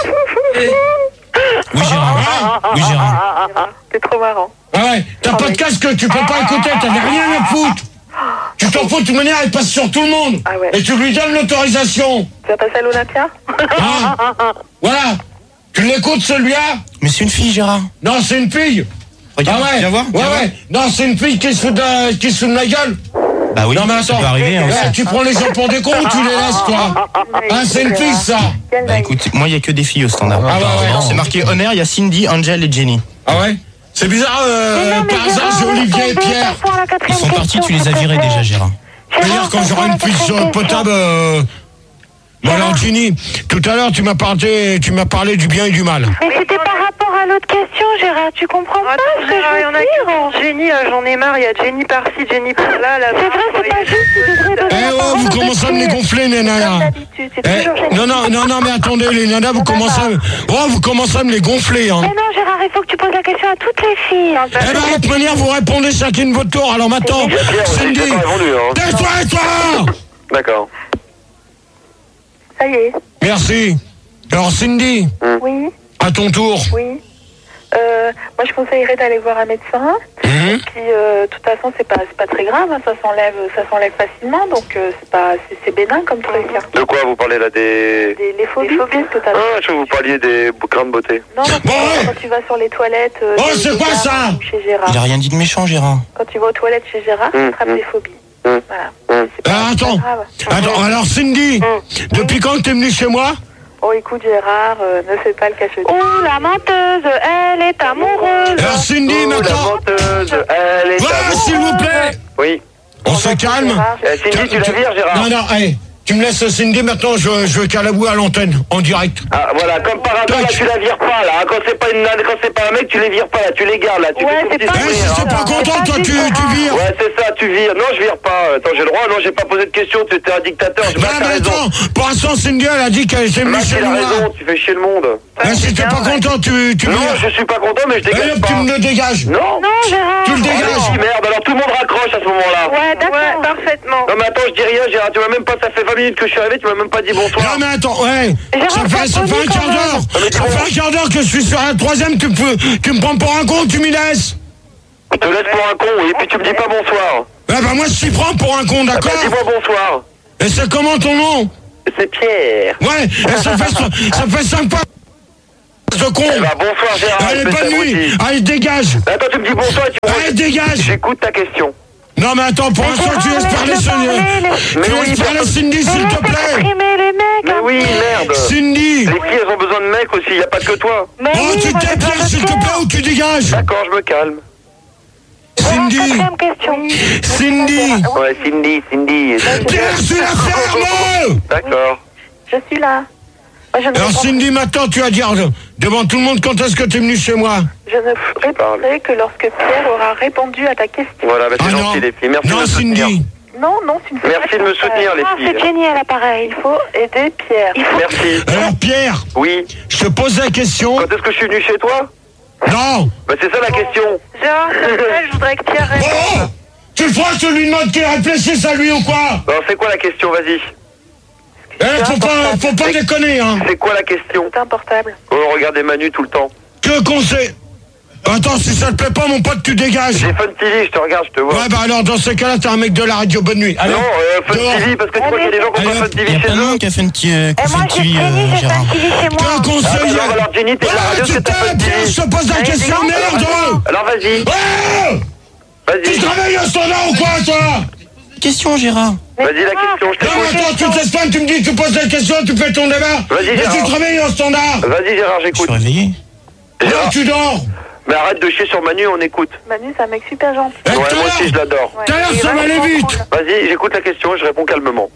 Oui, Gérard. Oui, Gérard. C'est trop marrant. Ah ouais, t'as pas de casque, tu peux pas écouter, t'as rien à foutre. Tu t'en fous de toute manière, elle passe sur tout le monde. Ah ouais. Et tu lui donnes l'autorisation. Tu vas passer à l'Olympia? Hein? Voilà. Tu l'écoutes, celui-là? Mais c'est une fille, Gérard. Non, c'est une fille. Regarde, Ah ouais. viens voir. Ouais. Non, c'est une fille qui se fout de ma gueule. Bah oui, Non, mais ça attends. peut arriver. Hein, Ouais, tu prends les gens pour des cons ou tu les laisses, toi? Ah, c'est une fille, ça. Bah écoute, moi il y a que des filles au standard. Ah ouais. C'est marqué honneur, il y a Cindy, Angel et Jenny. Ah ouais? C'est bizarre, par hasard, j'ai Olivier et Pierre. Ils sont partis, tu les as virés déjà, Gérard. D'ailleurs, quand j'aurai une piste potable, bon, alors, Ginny, tout à l'heure, tu m'as parlé du bien et du mal. Mais c'était par rapport à l'autre question, Gérard. Tu comprends pas ce que je Il y en a qui veux font Jenny, j'en ai marre, il y a Jenny par-ci, Jenny par-là. C'est vrai, c'est pas juste, tu devrais donner la parole Vous aux commencez à me les filles. gonfler, les Comme nanas. d'habitude, c'est toujours Jenny. Non, mais attendez, les nanas, vous commencez à me les gonfler, hein. Mais non, Gérard, il faut que tu poses la question à toutes les filles. Eh ben, de toute manière, vous répondez chacune votre tour. Alors maintenant, Cindy, tais-toi et toi. D'accord. Ça y est. Merci. Alors, Cindy, Oui, à ton tour. oui. Moi, je conseillerais d'aller voir un médecin. Mhm. Puis, de toute façon, c'est pas très grave. Hein, ça s'enlève facilement. Donc, c'est bénin comme truc. Hein. De quoi vous parlez là des... Les phobies que t'as. Ah, je crois que vous parliez des bouquins de beauté. Non, Bon, ouais. quand tu vas sur les toilettes. c'est quoi ça? Chez Gérard. Il a rien dit de méchant, Gérard. Quand tu vas aux toilettes chez Gérard, tu attrapes des phobies. Voilà. C'est pas Attends, grave. alors Cindy, depuis quand t'es venue chez moi? Oh, écoute, Gérard, ne fais pas le cachetis. Oh, la menteuse, elle est amoureuse. Alors Cindy, maintenant. Elle est Ouais, s'il vous plaît. Oui. On se calme. Cindy, tu la vires, Gérard? Non, allez. Tu me laisses Cindy, maintenant je veux calabouer à l'antenne, en direct. Ah, voilà, comme par hasard, là, tu la vires pas, là. Quand c'est pas une nana, quand c'est pas un mec, tu les vires pas, là. Tu les gardes, là. Tu Ouais, fais c'est ton pas- petit Eh, si sourire, c'est hein. pas content, toi, tu vires. Ouais, c'est ça, tu vires. Non, je vire pas. Attends, j'ai le droit. Non, j'ai pas posé de questions. Tu étais un dictateur. Bah, T'as mais raison. attends, pour l'instant, Cindy, elle a dit qu'elle était venue Max, chez il a moi. raison. Tu fais chier le monde. Eh, si t'es pas content, tu Non, vires. je suis pas content, mais je Eh, dégage hop, pas. tu me le dégages. Non. Non, Gérard. Tu le Oh, dégages. merde, alors tout le monde raccroche à ce moment-là. Ouais, d'accord. Ouais, parfaitement. Non, mais attends, je dis rien, Gérard. Tu m'as même pas, ça fait 20 minutes que je suis arrivé, tu m'as même pas dit bonsoir. Non, mais attends, ouais. Gérard, Ça fait un t'as quart d'heure. mais Ça fait un quart d'heure que je suis sur la troisième, tu me prends pour un con, tu m'y laisses. Je te laisse pour un con, et puis tu me dis pas bonsoir. Eh ben, moi, je t'y prends pour un con, Ah, bah, d'accord? dis-moi bonsoir. Et c'est comment ton nom? C'est Pierre. Ouais, et ça fait 5 pas. Ce con. Eh bah, bonsoir, Gérard. Allez, espèce bonne nuit. d'abruti. Allez, dégage. Attends, tu me dis bonsoir et tu me Allez, dégage. J'écoute ta question. Non, mais attends, pour l'instant, tu laisses parler Tu oui, laisses parler Cindy, s'il te plaît. Exprimer les mecs. Mais oui, merde. Cindy. Les filles, elles ont besoin de mecs aussi, y a pas que toi. Mais Oh, oui, tu moi, t'es j'ai besoin Pierre, de s'il te Pierre. plaît, ou tu dégages. D'accord, je me calme. Cindy. Quatrième question. Cindy. Ouais, Cindy. Pierre, tu la fermes. D'accord. Je suis là. Moi, je ne Alors, répondrai- Cindy, maintenant, tu vas dire devant tout le monde quand est-ce que tu es venu chez moi. je ne répondrai que lorsque Pierre aura répondu à ta question. Voilà, bah, c'est Ah non. gentil, les filles. Merci de Non, me soutenir. Cindy. Non, tu ne fais Merci pas de me comme ça. soutenir, les Non, filles. c'est Jenny à l'appareil. Il faut aider Pierre. Merci. Alors, Pierre, Oui. je te pose la question. Quand est-ce que je suis venu chez toi? Non. Bah c'est ça la question. Gérard, je voudrais que Pierre réponde. Oh, tu le feras, tu lui demandes qu'il réfléchisse à lui ou quoi? Alors c'est quoi la question, vas-y. Faut pas déconner, hein. C'est quoi la question? C'est un portable. Oh, regardez Manu tout le temps. Que conseil? Attends, si ça te plaît pas, mon pote, tu dégages. J'ai Fun TV, je te regarde, je te vois. Ouais, bah alors, dans ce cas-là, t'es un mec de la radio, bonne nuit. Allez, non, Fun TV, parce que tu crois qu'il y a des gens qui ont pas Fun TV chez eux. Qui a fait une petite moi, j'ai Jenny, j'ai Fun TV chez moi. que conseil? Alors Jenny, t'es de la radio, c'est ta Fun TV. Je te pose la question, merde. Alors vas-y. Tu Vas-y. travailles au standard ou quoi, toi? Question, Gérard. Vas-y la question, je Non, mais t'écoute. attends, tu t'expliques, tu me dis, tu poses la question, tu fais ton débat. Vas-y, Mais tu Gérard. travailles au standard. Vas-y Gérard, Je j'écoute. suis réveillé. Non, Gérard. tu dors. Mais arrête de chier sur Manu, on écoute. Manu, c'est un mec super gentil. Eh, Ouais, tout à moi aussi je l'heure, l'adore. tout à l'heure, ça va aller vite. Vas-y, j'écoute la question et je réponds calmement.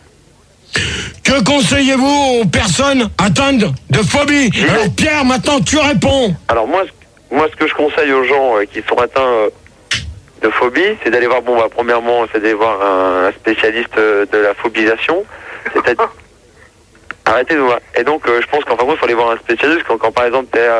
Que conseillez-vous aux personnes atteintes de phobie? Alors, Pierre, maintenant, tu réponds. Alors moi ce que je conseille aux gens qui sont atteints de phobie, c'est d'aller voir, premièrement, c'est d'aller voir un spécialiste de la phobisation. C'est-à-dire... Arrêtez de voir. Et donc, je pense qu'en fin de compte, il faut aller voir un spécialiste quand par exemple, t'es...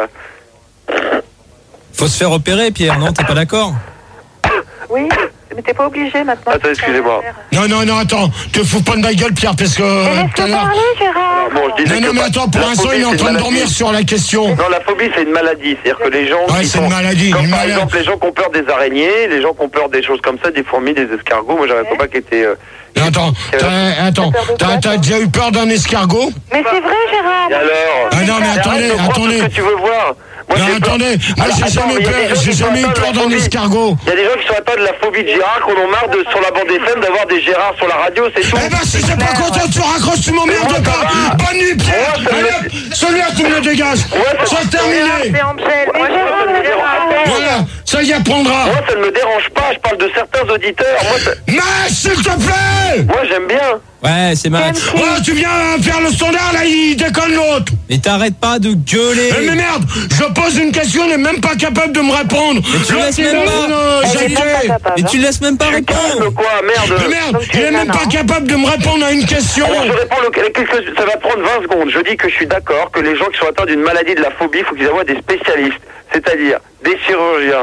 Faut se faire opérer, Pierre, non? T'es pas d'accord? Oui, mais t'es pas obligé maintenant. Attends, excusez-moi. Non, attends, te fous pas de ma gueule, Pierre, parce que... Laisse-le tout à l'heure- parler, Gérard. Bon, je disais Non, que mais attends, pour la l'instant, phobie, il est en c'est train une de maladie. dormir sur la question. Non, la phobie, c'est une maladie. C'est-à-dire que les gens Ouais, qui c'est sont... une maladie, Comme une par maladie. exemple, les gens qui ont peur des araignées, les gens qui ont peur des choses comme ça, des fourmis, des escargots. Moi, j'avais un copain qui était... Attends, t'as déjà eu peur d'un escargot? Mais c'est vrai, Gérard. Et alors Ah non, mais Arrête attendez, de croire attendez. ce que tu veux voir. Moi, Non, j'ai peur. attendez, moi Alors, j'ai attends, jamais mais il y a des gens qui sont eu atteints de peur la d'un phobie. escargot. Il y a des gens qui sont atteints de la phobie de Gérard, qu'on en marre de, sur la bande FM d'avoir des Gérards sur la radio, c'est tout. Eh ben, si c'est pas content, tu raccroches, tu m'emmerdes Mais moi, ça pas. va. Bonne nuit, Pierre. Moi, ça Allez, me- hop, celui-là, tu me le dégages. ça- C'est terminé. C'est Angèle. Moi, je veux dire, Voilà, ça y apprendra. Moi, ça ne me dérange pas, je parle de certains auditeurs. Mais, s'il te plaît. Moi j'aime bien. Ouais, c'est Max. Oh, tu viens faire le standard, là, il déconne l'autre. Mais t'arrêtes pas de gueuler. Mais merde, je pose une question, il n'est même pas capable de me répondre. Mais tu L'autre, laisses il même est pas. égalité. Mais tu laisses même pas Calme répondre. quoi, merde. Mais merde, il est même pas capable de me répondre à une question. Alors je réponds, ça va prendre 20 secondes. Je dis que je suis d'accord que les gens qui sont atteints d'une maladie de la phobie, il faut qu'ils envoient des spécialistes, c'est-à-dire des chirurgiens,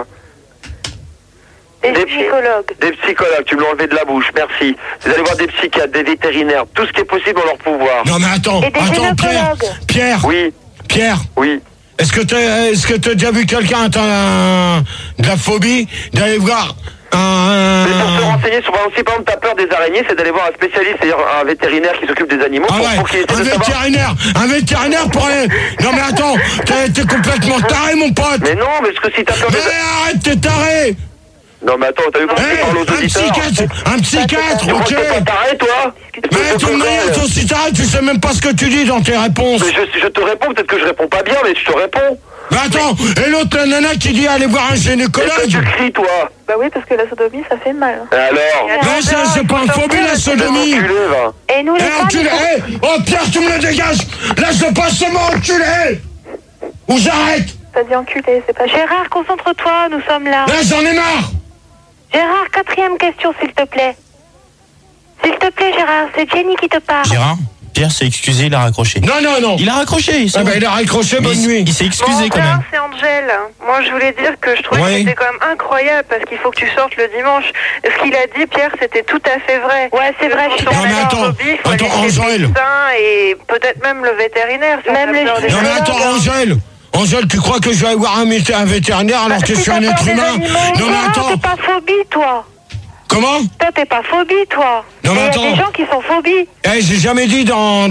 Des psychologues. des psychologues, tu me l'as enlevé de la bouche, merci. Vous allez voir des psychiatres, des vétérinaires, tout ce qui est possible en leur pouvoir. Non mais attends, Et des Pierre, gynécologues. Pierre, Oui. est-ce que t'as déjà vu quelqu'un atteint de la phobie, d'aller voir Mais pour se renseigner sur, si par exemple t'as peur des araignées, c'est d'aller voir un spécialiste, c'est-à-dire un vétérinaire qui s'occupe des animaux, Ah ouais, pour qu'il essaie un de savoir... vétérinaire pour aller... Non mais attends, t'es complètement taré mon pote. Mais non, mais parce que si t'as peur Mais des... arrête, t'es taré. Non mais attends, t'as vu comment tu parles aux auditeurs? Un psychiatre, Tu crois ok. que t'es pas taré, toi? Mais de toute manière, toi si taré, tu sais même pas ce que tu dis dans tes réponses. Mais je te réponds, peut-être que je réponds pas bien, mais je te réponds. Mais attends, et l'autre la nana qui dit aller voir un Est-ce que gynécologue. tu cries, toi? Bah oui, parce que la sodomie, ça fait mal. Et alors? Mais ça, c'est pas une phobie la sodomie. Enculé, va. Et nous, les Eh enculé, femmes, oh Pierre, tu me le dégages. Là je passe ce mot enculé. Ou j'arrête. T'as dit enculé, c'est pas... Gérard, concentre-toi, nous sommes là. Là j'en ai marre. Gérard, 4e question, s'il te plaît. S'il te plaît, Gérard, c'est Jenny qui te parle. Gérard, Pierre s'est excusé, il a raccroché. Non. Il a raccroché, c'est Ah bon. bah, il a raccroché, Mais bonne nuit. il s'est excusé quand même. c'est Angèle. Moi, je voulais dire que je trouvais Oui. que c'était quand même incroyable parce qu'il faut que tu sortes le dimanche. Ce qu'il a dit, Pierre, c'était tout à fait vrai. Ouais, c'est vrai, je suis Quand on Non, mais a attends, une phobie, il faut aller attends, chez le Angèle. médecin et peut-être même le vétérinaire. si on Même a les peur des Non mais animaux. attends, Angèle, tu crois que je vais aller voir un vétérinaire alors que je suis un T'as être peur des humain? animaux. Non mais Gérard, attends, t'es pas phobie, toi. comment? Toi, t'es pas phobie, toi. Non, mais il y a attends. des gens qui sont phobies. Eh, j'ai jamais dit dans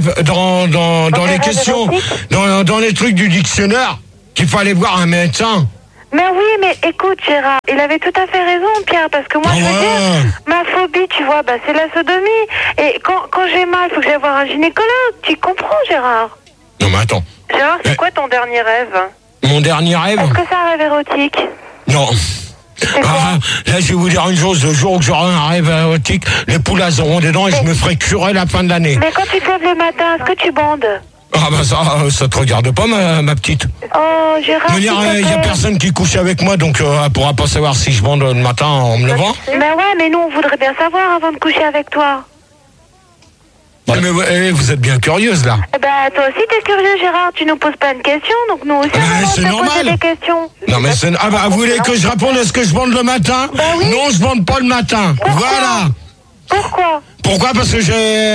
les questions, dans les trucs du dictionnaire, qu'il fallait voir un médecin. Mais oui, mais écoute, Gérard, il avait tout à fait raison, Pierre, parce que moi, je veux Ouais. dire, ma phobie, tu vois, bah, c'est la sodomie. Et quand j'ai mal, il faut que j'aille voir un gynécologue. Tu comprends, Gérard? Non mais attends, Gérard, c'est quoi ton dernier rêve? mon dernier rêve? Est-ce que c'est un rêve érotique? Non. C'est quoi? Ah, là, je vais vous dire une chose, le jour où j'aurai un rêve érotique, les poules auront des dents et je me ferai curer la fin de l'année. Mais quand tu te lèves le matin, est-ce que tu bandes? Ah bah ça te regarde pas, ma petite. Oh, Gérard, Je veux dire, il y a personne qui couche avec moi, donc elle pourra pas savoir si je bande le matin en me levant. Mais ouais, mais nous, on voudrait bien savoir avant de coucher avec toi. Mais vous êtes bien curieuse là. Eh ben, toi aussi t'es curieux, Gérard. Tu nous poses pas de questions, donc nous aussi c'est on va normal. te poser des questions. Non mais c'est... Ah bah vous voulez que je réponde à ce que je bande le matin? oui. Non, je bande pas le matin. Pourquoi? Voilà. Pourquoi? Parce que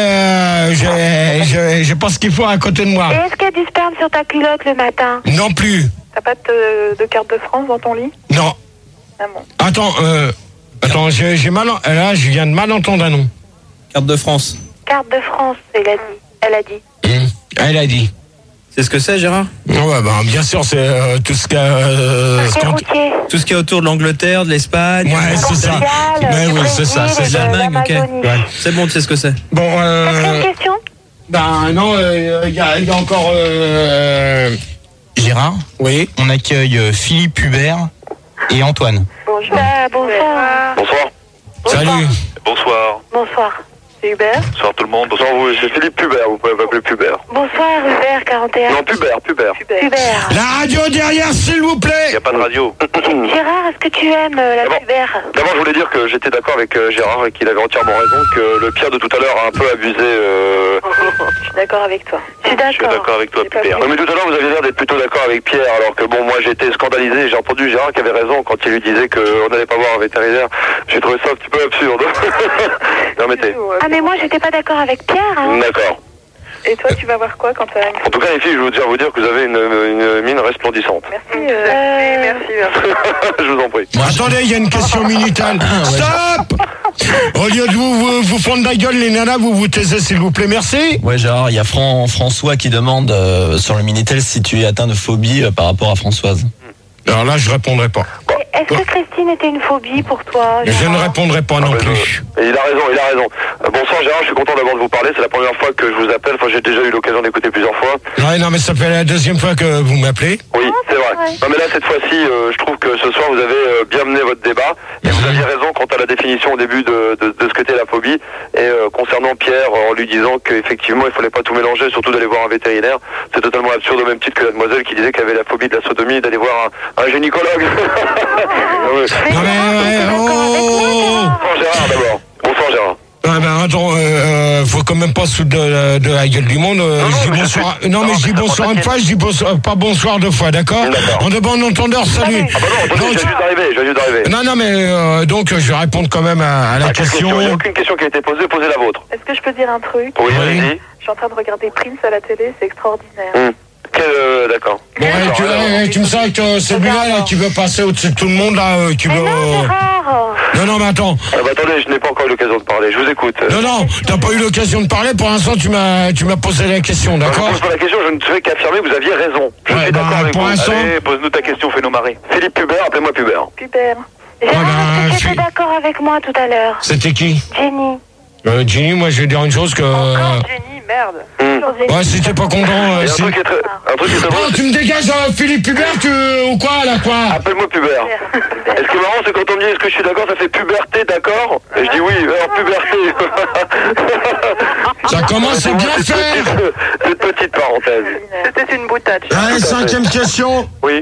j'ai pas ce qu'il faut à côté de moi. Et est-ce qu'il y a du sperme sur ta culotte le matin? Non plus. T'as pas de carte de France dans ton lit? Non. Ah bon. Attends, j'ai mal... Là, je viens de mal entendre un nom. Carte de France. Carte de France, elle a dit. Elle a dit. C'est ce que c'est, Gérard? Ouais, bah, bien sûr, c'est tout ce qu'il y a... tout ce qui est autour de l'Angleterre, de l'Espagne. Ouais, c'est ça. Mais oui, c'est ça. C'est l'Allemagne, ok. Ouais. C'est bon, tu sais ce que c'est. Bon, Quatrième question? Ben non, il y a encore... Gérard, oui. On accueille Philippe Hubert et Antoine. Bonjour. Bonsoir. Bonsoir. Salut. Bonsoir. Bonsoir. C'est Hubert? Bonsoir tout le monde. Bonsoir vous, c'est Philippe Pubert, vous pouvez m'appeler Pubert. Bonsoir Hubert, 41. Non, Pubert. Hubert. La radio derrière, s'il vous plaît. Il n'y a pas de radio. Gérard, est-ce que tu aimes la Hubert? D'abord, je voulais dire que j'étais d'accord avec Gérard et qu'il avait entièrement raison, que le Pierre de tout à l'heure a un peu abusé. Je suis d'accord avec toi. Je suis Je suis d'accord avec toi, Pierre. Mais tout à l'heure, vous aviez l'air d'être plutôt d'accord avec Pierre, alors que bon, moi j'étais scandalisé. J'ai entendu Gérard qui avait raison quand il lui disait qu'on n'allait pas voir un vétérinaire. J'ai trouvé ça un petit peu absurde. Non, mettez. Ah, mais moi j'étais pas d'accord avec Pierre. Hein. D'accord. Et toi, tu vas voir quoi quand tu as une... En tout cas, les filles, je veux vous dire que vous avez une mine resplendissante. Merci, merci. Je vous en prie. Attendez, il y a une question Minitel. Stop. Au lieu de vous fendre la gueule, les nanas, vous taisez, s'il vous plaît, merci. Ouais, Gérard, il y a François qui demande sur le Minitel si tu es atteint de phobie par rapport à Françoise. Alors là, je répondrai pas. Est-ce que Christine était une phobie pour toi? Je ne répondrai pas non plus. Et il a raison. Bonsoir Gérard, je suis content d'abord de vous parler. C'est la première fois que je vous appelle. Enfin, j'ai déjà eu l'occasion d'écouter plusieurs fois. Ouais, non, mais ça fait la deuxième fois que vous m'appelez. Oui, c'est vrai. Non, mais là, cette fois-ci, je trouve que ce soir, vous avez bien mené votre débat. Et vous aviez raison quant à la définition au début de ce qu'était la phobie. Et concernant Pierre, en lui disant qu'effectivement, il fallait pas tout mélanger, surtout d'aller voir un vétérinaire. C'est totalement absurde, au même titre que la demoiselle qui disait qu'elle avait la phobie de la sodomie, d'aller voir un gynécologue. Non, mais Bonsoir Gérard, d'abord. Bonsoir Gérard. Ah ben attends, faut quand même pas se foutre de la gueule du monde. Je dis bonsoir. Non, mais je dis bonsoir une fois, je dis bonsoir, pas bonsoir deux fois, d'accord? On est bon entendeur, salut. Ah bah non, attendez, je viens juste d'arriver. Non, mais donc je vais répondre quand même à la question. Il n'y a aucune question qui a été posée, posez la vôtre. Est-ce que je peux dire un truc? Oui, allez-y. Je suis en train de regarder Prince à la télé, c'est extraordinaire. D'accord. Bon, tu me sens que celui-là là, qui veut passer au-dessus de tout le monde là, qui veut. Non, mais attends. Ah bah attendez, je n'ai pas encore eu l'occasion de parler. Je vous écoute. Non, t'as pas eu l'occasion de parler. Pour l'instant, tu m'as posé la question, d'accord? Je ne pose pas la question. Je ne fais qu'affirmer que vous aviez raison. Je suis d'accord avec vous. Allez, pose-nous ta question, fais-nous marrer. Philippe Pubert, appelez-moi Pubert. Pubert. Gérard, est-ce que tu étais d'accord avec moi tout à l'heure? C'était qui? Jenny. Jenny, moi je vais dire une chose que... Encore Jenny, merde. Ouais, si t'es pas content... Un truc qui est très bon, tu me dégages Philippe Pubert ou quoi là, quoi? Appelle-moi Pubert. Et ce qui est marrant, c'est quand on me dit est-ce que je suis d'accord, ça fait puberté, d'accord? Et je dis oui, alors puberté. Ça commence à bien faire. Cette petite parenthèse. C'était une boutade. Allez, cinquième question. Oui.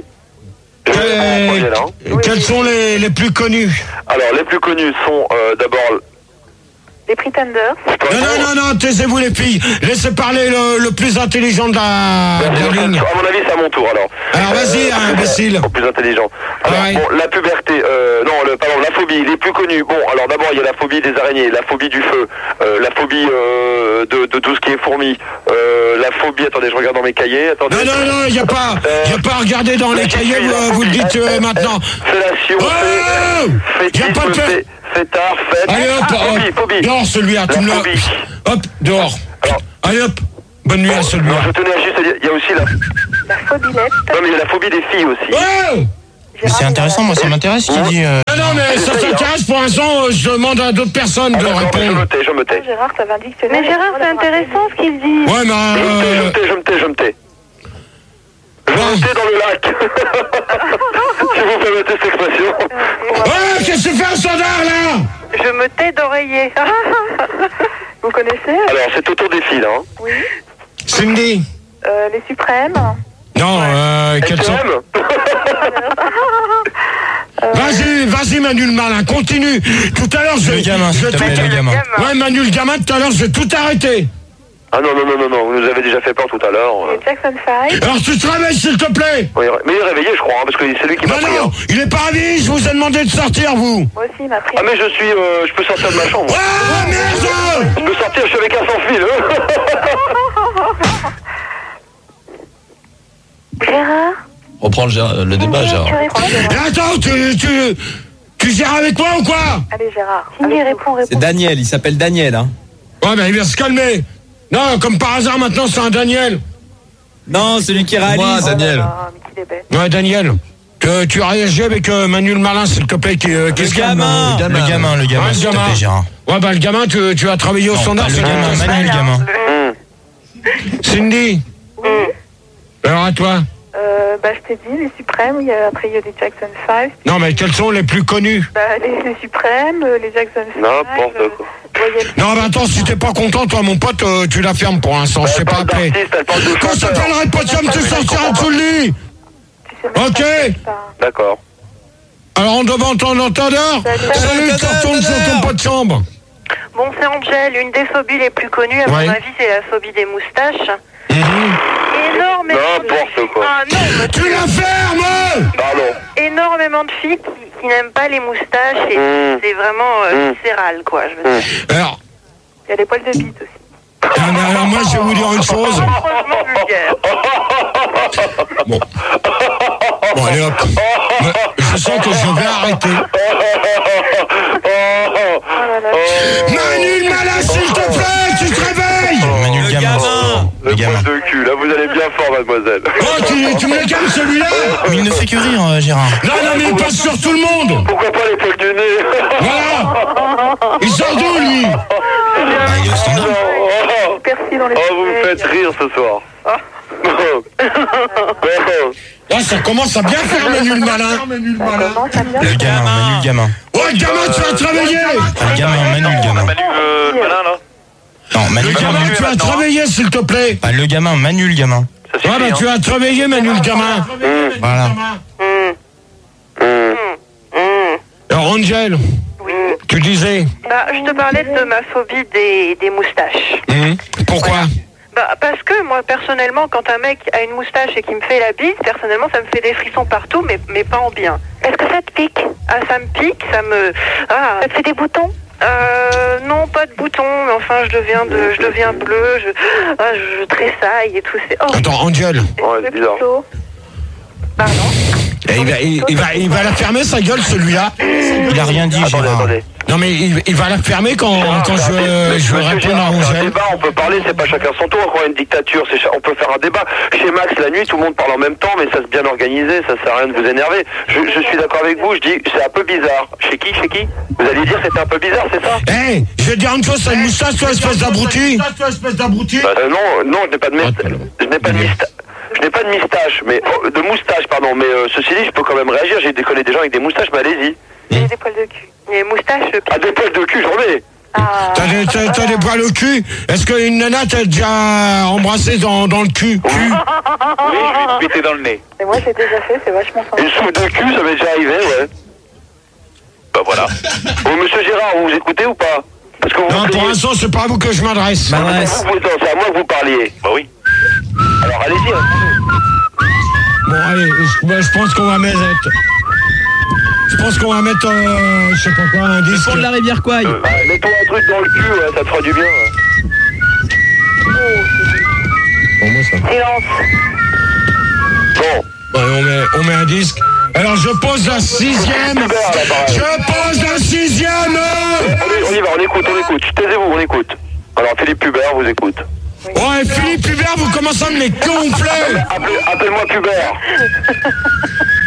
Quels sont les plus connus? Alors, les plus connus sont d'abord... Les Pretenders. Non, taisez-vous les filles. Laissez parler le plus intelligent de la ligne. À mon avis, c'est à mon tour, alors. Alors, vas-y, imbécile. Le plus intelligent. Alors, bon, la puberté, pardon, la phobie, les plus connus. Bon, alors d'abord, il y a la phobie des araignées, la phobie du feu, la phobie de tout ce qui est fourmis, la phobie, attendez, je regarde dans mes cahiers, attendez. Non, il n'y a pas à regarder dans les cahiers, vous le dites maintenant. Fellation, fétisme, fêtard, fête. Allez hop, phobie. Dehors celui-là, tu me le... Hop, dehors. Allez hop, bonne nuit à celui-là. Je tenais à juste à dire, il y a aussi la phobie-lette. Non, mais il y a la phobie des filles aussi. Mais c'est intéressant, moi ça m'intéresse ce qu'il dit. Non, mais ça t'intéresse pour l'instant, je demande à d'autres personnes de répondre. Je me tais. Gérard, ça va dictionner. Mais Gérard, c'est intéressant ce qu'il dit. Ouais, mais... Je me tais. Je me tais dans le lac. Si vous permettez cette expression. Ouais, qu'est-ce que tu fais, standard, là? Je me tais d'oreiller. Vous connaissez? Alors, c'est autour des filles, hein. Oui. Cindy. Les suprêmes. Non, quels sont... Vas-y, Manu le malin, continue. Tout à l'heure, Le gamin, s'il te plaît, le gamin. Ouais, Manu le gamin, tout à l'heure, je vais tout arrêter. Ah non, vous nous avez déjà fait peur tout à l'heure. Jackson 5. Alors tu te réveilles s'il te plaît. Oui, mais il est réveillé je crois, parce que c'est lui qui m'a pris. Non, il est pas réveillé, je vous ai demandé de sortir vous. Moi aussi il m'a pris. Ah mais je peux sortir de ma chambre. Ah merde. Je peux sortir, je suis avec un sans fil. Gérard. Reprends le débat, Gérard. Attends, tu gères avec moi ou quoi? Allez Gérard. Signé, réponds. C'est Daniel, il s'appelle Daniel, hein. Ouais, ben il va se calmer. Non, comme par hasard maintenant c'est un Daniel. Non, celui qui réalise. Moi, Daniel. Ouais, Daniel. Tu réagis avec Manu le malin, s'il te plaît, qui se calme. Le gamin, s'il te plaît, Gérard. Ouais, bah le gamin, tu as travaillé au standard, le gamin, Manu, le gamin. Cindy. Alors à toi. Je t'ai dit, les Suprêmes, après il y a les Jackson 5. Non, mais quels sont les plus connus? Les Suprêmes, les Jackson 5. N'importe quoi. Non, mais attends, si t'es pas content, toi, mon pote, tu la fermes pour l'instant, je sais pas appeler. Quand ça s'appellerait Potium, tu sortiras dessous le lit. Ok. D'accord. Alors, on demande ton entendeur. Salut, tu retournes sur ton pot de chambre. Bon, c'est Angèle, une des phobies les plus connues, à mon avis, c'est la phobie des moustaches. Énormément n'importe quoi. Ah non, tu la fermes. Pardon. Énormément de filles qui n'aiment pas les moustaches et c'est vraiment viscéral, quoi. Je veux dire. Alors, il y a des poils de bite aussi. Alors moi, je vais vous dire une chose. Bon, allez hop. Je sens que je vais arrêter. Manu le malin, s'il te plaît, tu te réveilles. Manu le gamin. Le gamin de cul, là vous allez bien fort, mademoiselle. Oh, tu me le calmes celui-là. Mais il ne fait que rire, Gérard. Non, mais il passe sur tout le monde. Pourquoi pas les poils du nez? Voilà. Il sort d'où, lui? Il est au standard. Vous me faites rire ce soir. Là, ça commence à bien faire, Manu le malin. Le gamin, Manu le gamin. Oh, le gamin, tu vas travailler. Le gamin, Manu le gamin. Manu le malin, là. Non, Manu le gamin, tu vas travailler, s'il te plaît. Pas le gamin, Manu le gamin. Ouais, bah, tu vas travailler, Manu le gamin. Voilà. Alors, Angel, tu disais? Je te parlais de ma phobie des moustaches. Pourquoi? Voilà. Parce que moi, personnellement, quand un mec a une moustache et qu'il me fait la bise, personnellement, ça me fait des frissons partout, mais pas en bien. Est-ce que ça te pique? Ah, ça me pique, ça me... Ah. Ça te fait des boutons? Non, pas de boutons, mais enfin, je deviens bleu, je tressaille et tout, c'est... Oh. Attends, Angel. Ouais, c'est bizarre. Pardon? Il va la fermer, sa gueule, celui-là. Il a rien dit, Gérard. Attendez. Non, mais il va la fermer quand je veux répondre à Angèle. Un débat, on peut parler, c'est pas chacun son tour, encore une dictature, on peut faire un débat. Chez Max, la nuit, tout le monde parle en même temps, mais ça c'est bien organisé, ça sert à rien de vous énerver. Je suis d'accord avec vous, je dis, c'est un peu bizarre. Chez qui? Vous allez dire c'était un peu bizarre, c'est ça? Je vais te dire une chose, t'as une moustache, toi, espèce d'abruti? Non, je n'ai pas de moustache. Je n'ai pas de moustache, mais de moustache, pardon. Mais ceci dit, je peux quand même réagir. J'ai déconné des gens avec des moustaches, mais allez-y. J'ai des poils de cul. Les moustaches. Ah, des poils de cul, j'en ai. T'as des poils au cul? Est-ce qu'une nana t'a déjà embrassé dans le cul? Oui, je lui ai pété dans le nez. Et moi, j'ai déjà fait, c'est vachement sympa. Une soupe de cul, ça m'est déjà arrivé, ouais. Bah voilà. Bon, monsieur Gérard, vous écoutez ou pas? Parce que non, pour l'instant, c'est pas à vous que je m'adresse. C'est à moi que vous parliez. Bah oui. Alors allez-y. Bon, allez, je pense qu'on va mettre... Je sais pas quoi, un disque. Pour de la rivière Kouai. Mets-toi un truc dans le cul, ouais, ça te fera du bien. Bon, moi, ça. Silence. Bon. Ouais, on met un disque. Alors, je pose la 6e. On y va, on écoute. Taisez-vous, on écoute. Alors, Philippe Pubert vous écoute. Ouais, Philippe Pubert, vous commencez à me les gonfler. Appelle-moi Pubert.